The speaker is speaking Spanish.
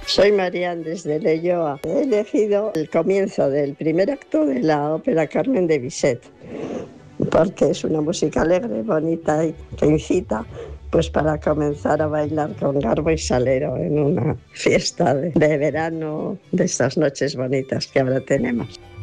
Soy Marian desde Leyoa. He elegido el comienzo del primer acto de la ópera Carmen de Bizet, porque es una música alegre, bonita y que incita pues para comenzar a bailar con garbo y salero en una fiesta de verano, de estas noches bonitas que ahora tenemos.